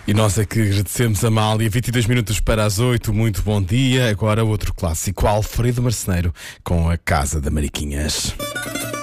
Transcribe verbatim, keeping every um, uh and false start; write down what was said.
E nós é que agradecemos a Amália. vinte e dois minutos para as oito, muito bom dia. Agora outro clássico, Alfredo Marceneiro com a Casa da Mariquinhas.